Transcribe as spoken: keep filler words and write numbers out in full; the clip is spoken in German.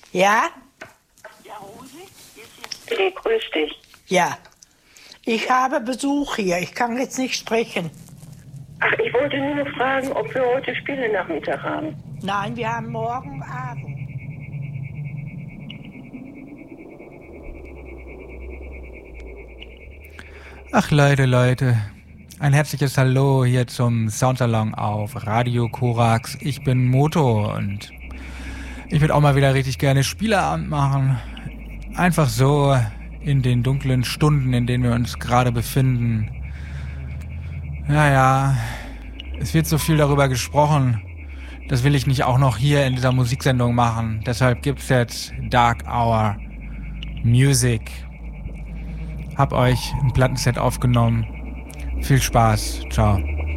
Ja? Ja, Rosi? Hey, grüß dich. Ja. Ich habe Besuch hier. Ich kann jetzt nicht sprechen. Ach, ich wollte nur fragen, ob wir heute Spiele-Nachmittag haben. Nein, wir haben morgen Abend. Ach Leute, Leute. Ein herzliches Hallo hier zum Soundsalon auf Radio Korax. Ich bin Moto und ich würde auch mal wieder richtig gerne Spieleabend machen. Einfach so in den dunklen Stunden, in denen wir uns gerade befinden. Naja, es wird so viel darüber gesprochen. Das will ich nicht auch noch hier in dieser Musiksendung machen. Deshalb gibt's jetzt Dark Hour Music. Hab euch ein Plattenset aufgenommen. Viel Spaß. Ciao.